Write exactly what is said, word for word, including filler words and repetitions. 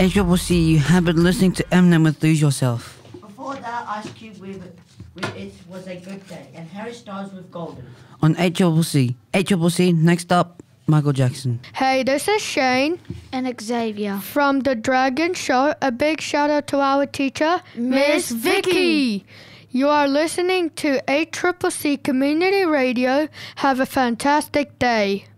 A Triple C, you have been listening to Eminem with Lose Yourself. Before that, Ice Cube with, with It Was a Good Day, and Harry Styles with Golden. On A Triple C. A Triple C, next up, Michael Jackson. Hey, this is Shane. And Xavier. From The Dragon Show, a big shout out to our teacher, Miss Vicky. You are listening to A Triple C Community Radio. Have a fantastic day.